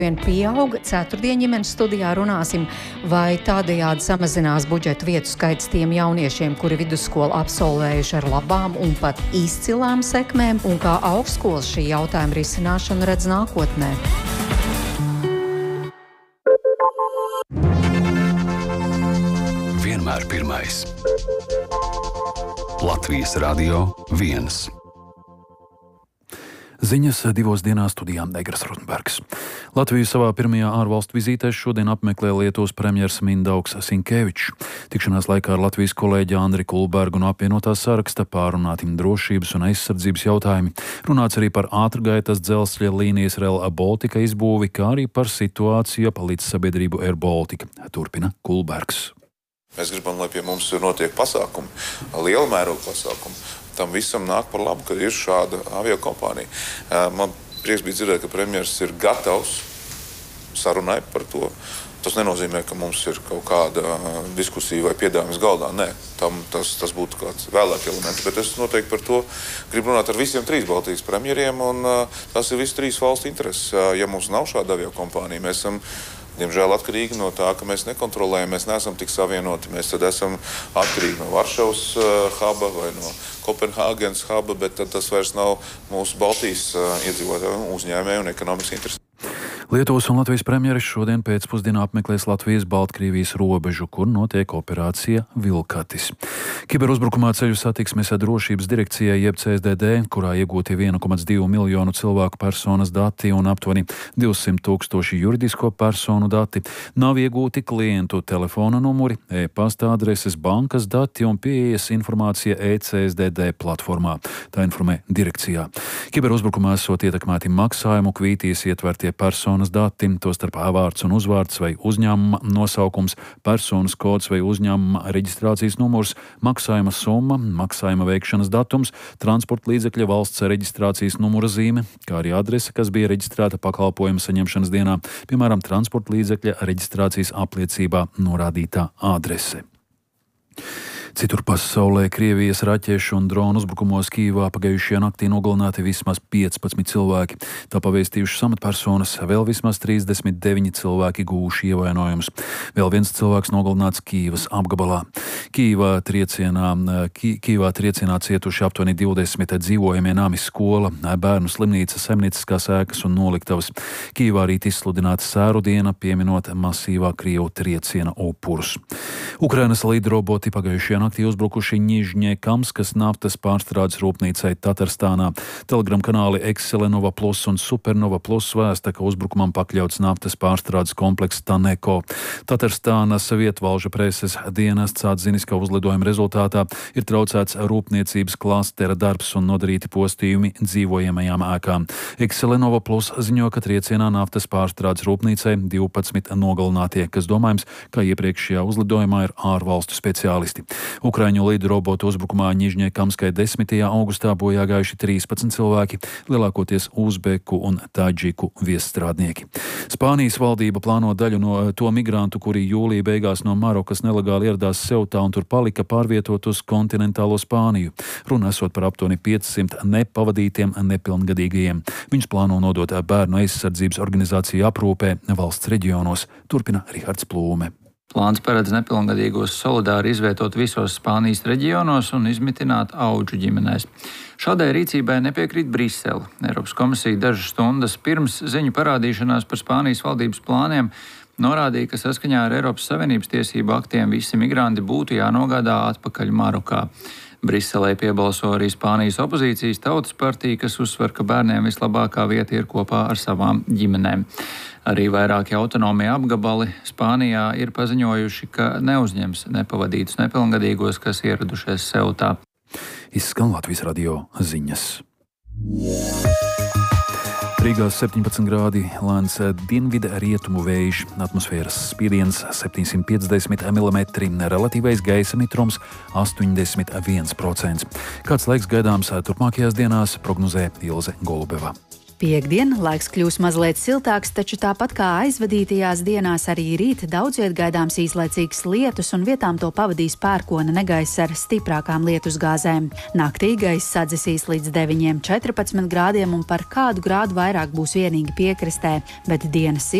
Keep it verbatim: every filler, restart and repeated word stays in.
Vien pieauga, ceturtdien ģimenes studijā runāsim, vai tādējādi samazinās budžeta vietu skaits tiem jauniešiem, kuri vidusskolu absolvējuši ar labām un pat izcilām sekmēm, un kā augstskolas šī jautājuma risināšanu redz nākotnē. Vienmēr pirmais. Latvijas Radio viens. Ziņas divos dienās studijā Egras Rotenbergs. Latviju savā pirmajā ārvalstu vizītē šodien apmeklē Lietuvas premjers Mindaugs Sinkevičs. Tikšanās laikā ar Latvijas kolēģi Andri Kulbergu no apvienotā saraksta pārunāti drošības un aizsardzības jautājumi. Runāts arī par ātrgaitas dzelzceļa līnijas Rail Baltica izbūvi, kā arī par situāciju ap līdzsabiedrību Air Baltica. Turpina Kulbergs. Mēs gribam, lai pie mums notiek pasākumi, liela mēroga pasākumi. Tam visam nāk par labu, ka ir šāda aviokompānija. Man prieks bija dzirdēt, ka premjers ir gatavs sarunai par to. Tas nenozīmē, ka mums ir kaut kāda diskusija vai piedāvājums galdā. Nē, tam tas, tas būtu kāds vēlāk elements. Bet es noteikti par to gribu runāt ar visiem trīs Baltijas premjeriem, un tas ir visu trīs valstu intereses. Ja mums nav šāda aviokompānija, mēs esam diemžēl atkarīgi no tā, ka mēs nekontrolējam, mēs neesam tik savienoti. Mēs tad esam atkarīgi no Varšavas uh, huba vai no Kopenhāgenes huba, bet tad tas vairs nav mūsu Baltijas uh, iedzīvotāju uzņēmēju un ekonomikas interesi. Lietuvas un Latvijas premjeris šodien pēcpusdienā apmeklēs Latvijas-Baltkrievijas robežu, kur notiek operācija Vilkatis. Kiberuzbrukumā ceļu satiksmes drošības direkcijai jeb C S D D, kurā iegūti viena komā divi miljonu cilvēku personas dati un aptuveni divsimt tūkstoši juridisko personu dati, nav iegūti klientu telefona numuri, e-pasta adreses, bankas dati un pieejas informācija e C S D D platformā. Tā informē direkcijā. Kiberuzbrukumā esot ietekmēti maksājumu kvītīs ietvertie personas dati, tostarp vārds un uzvārds vai uzņēmuma nosaukums, personas kods vai uzņēmuma reģistrācijas numurs, maksājuma summa, maksājuma veikšanas datums, transporta līdzekļa valsts reģistrācijas numura zīme, kā arī adrese, kas bija reģistrēta pakalpojuma saņemšanas dienā, piemēram, transporta līdzekļa reģistrācijas apliecībā norādītā adrese. Citur pasaulē Krievijas raķešu un dronu uzbrukumos Kīvā pagājušajā naktī nogalināti vismaz piecpadsmit cilvēki. Tā pavēstījušas amatpersonas, vēl vismaz trīsdesmit deviņi cilvēki gūši ievainojumus. Vēl viens cilvēks nogalināts Kīvas apgabalā. Kīvā triecienā, Kīvā triecienā cietuši aptuveni divdesmit dzīvojamie nami, skola, bērnu slimnīca, saimnieciskās ēkas un noliktavas. Kīvā rīt izsludināta sēru diena, pieminot masīvā Krievu trieciena upurus. Ukrainas lidroboti pagājušajā naktī uzbrukuši Ņižņekamskas naftas pārstrādes rūpnīcai Tatarstānā. Telegram kanāli Excelenova Plus un Supernova Plus vēsta, ka uzbrukumam pakļauts naftas pārstrādes komplekss Taneko. Tatarstānas vietvalža preses dienests atzinis, ka uzlidojuma rezultātā ir traucēts rūpniecības klastera darbs un nodarīti postījumi dzīvojamajām ēkām. Excelenova Plus ziņo, ka triecienā naftas pārstrādes rūpnīcai divpadsmit nogalinātie, kas domājams, ka iepriekšējā uzlidojumā ir ārvalstu speciālisti. Ukraiņu lidrobotu uzbrukumā Ņižņekamskai desmitajā augustā bojā gājuši trīspadsmit cilvēki, lielākoties uzbeku un taģiku viesstrādnieki. Spānijas valdība plāno daļu no to migrantu, kuri jūlija beigās no Marokas nelegāli ieradās Seutā un tur palika, pārvietot uz kontinentālo Spāniju. Runa esot par aptuveni piecsimt nepavadītiem nepilngadīgajiem. Viņus plāno nodot bērnu aizsardzības organizāciju aprūpē valsts reģionos, turpina Rihards Plūme. Plāns paredz nepilngadīgos solidāri izvietot visos Spānijas reģionos un izmitināt audžu ģimenēs. Šādai rīcībai nepiekrīt Brisele. Eiropas komisija dažas stundas pirms ziņu parādīšanās par Spānijas valdības plāniem norādīja, ka saskaņā ar Eiropas Savienības tiesību aktiem visi migranti būtu jānogādā atpakaļ Marokā. Briselē piebalso arī Spānijas opozīcijas Tautas partija, kas uzsver, ka bērniem vislabākā vieta ir kopā ar savām ģimenēm. Arī vairāki autonomie apgabali Spānijā ir paziņojuši, ka neuzņems nepavadītus nepilngadīgos, kas ieradušies Seutā. Izskan Latvijas radio ziņas. Rīgā septiņpadsmit grādi, lēns dienvida rietumu vējš, atmosfēras spiediens septiņsimt piecdesmit milimetri, relatīvais gaisa mitrums astoņdesmit viens procents. Kāds laiks gaidāms turpmākajās dienās, prognozē Ilze Golubeva. Piektdien laiks kļūs mazliet siltāks, taču tāpat kā aizvadītajās dienās arī rīt daudz viet gaidāms īslaicīgs lietus un vietām to pavadīs pērkona negaiss ar stiprākām lietusgāzēm. Naktī gaiss sadzisīs līdz deviņiem četrpadsmit grādiem un par kādu grādu vairāk būs vienīgi piekrastē, bet dienas